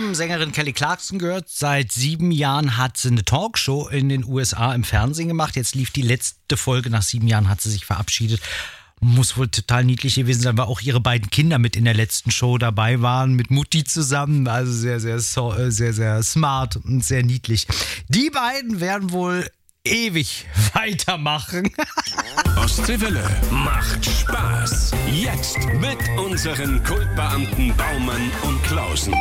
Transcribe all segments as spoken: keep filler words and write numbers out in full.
haben Sängerin Kelly Clarkson gehört. Seit sieben Jahren hat sie eine Talkshow in den U S A im Fernsehen gemacht. Jetzt lief die letzte Folge. Nach sieben Jahren hat sie sich verabschiedet. Muss wohl total niedlich gewesen sein, weil auch ihre beiden Kinder mit in der letzten Show dabei waren, mit Mutti zusammen. Also sehr, sehr, sehr, sehr smart und sehr niedlich. Die beiden werden wohl ewig weitermachen. Ostseewelle macht Spaß. Jetzt mit unseren Kultbeamten Baumann und Klausen.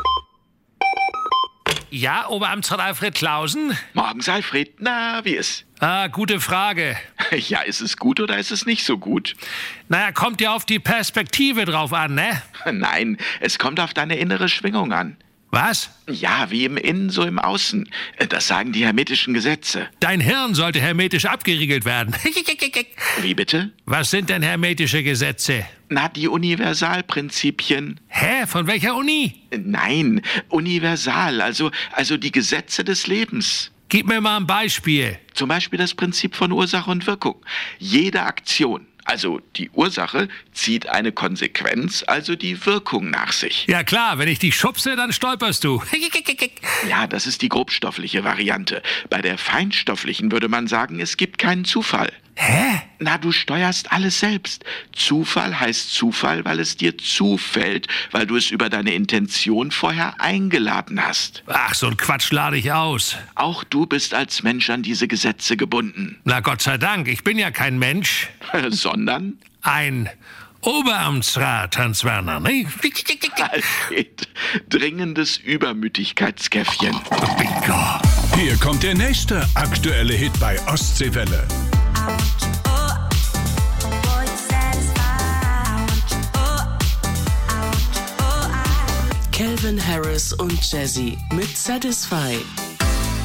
Ja, Oberamtsrat Alfred Klausen? Morgens, Alfred. Na, wie ist? Ah, gute Frage. Ja, ist es gut oder ist es nicht so gut? Naja, kommt ja auf die Perspektive drauf an, ne? Nein, es kommt auf deine innere Schwingung an. Was? Ja, wie im Innen, so im Außen. Das sagen die hermetischen Gesetze. Dein Hirn sollte hermetisch abgeriegelt werden. Wie bitte? Was sind denn hermetische Gesetze? Na, die Universalprinzipien. Hä? Von welcher Uni? Nein, universal, also, also die Gesetze des Lebens. Gib mir mal ein Beispiel. Zum Beispiel das Prinzip von Ursache und Wirkung. Jede Aktion, also die Ursache, zieht eine Konsequenz, also die Wirkung nach sich. Ja klar, wenn ich dich schubse, dann stolperst du. Ja, das ist die grobstoffliche Variante. Bei der feinstofflichen würde man sagen, es gibt keinen Zufall. Hä? Na, du steuerst alles selbst. Zufall heißt Zufall, weil es dir zufällt, weil du es über deine Intention vorher eingeladen hast. Ach, so ein Quatsch lade ich aus. Auch du bist als Mensch an diese Gesetze gebunden. Na Gott sei Dank, ich bin ja kein Mensch. Sondern? Ein Oberamtsrat, Hans Werner, ne? Alfred, dringendes Übermütigkeitskäffchen. Bingo. Hier kommt der nächste aktuelle Hit bei Ostseewelle. Calvin Harris und Jazzy mit Satisfy.